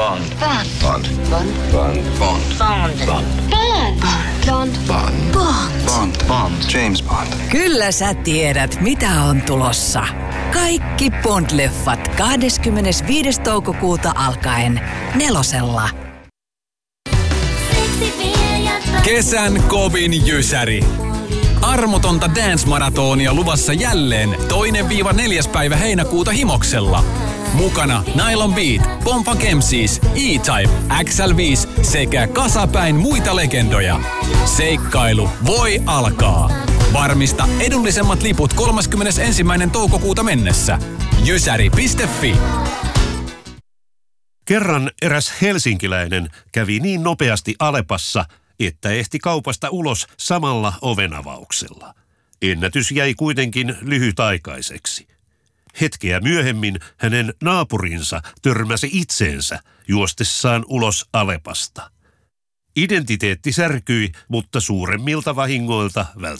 Bond. Bond. Bond. Bond. Bond. Bond. Bond. Bond. Bond. Bond. Bond. James Bond. Kyllä sä tiedät, mitä on tulossa. Kaikki Bond-leffat 25. toukokuuta alkaen 4:lla. Kesän kovin jysäri. Armotonta dance-maratonia luvassa jälleen 2-4. päivä heinäkuuta Himoksella. Mukana Nylon Beat, Pompa Kemsis, E-Type, XL5 sekä kasapäin muita legendoja. Seikkailu voi alkaa. Varmista edullisemmat liput 31. toukokuuta mennessä. Jysäri.fi. Kerran eräs helsinkiläinen kävi niin nopeasti Alepassa, että ehti kaupasta ulos samalla ovenavauksella. Ennätys jäi kuitenkin lyhytaikaiseksi. Hetkeä myöhemmin hänen naapurinsa törmäsi itseensä juostessaan ulos Alepasta. Identiteetti särkyi, mutta suuremmilta vahingoilta välttyi.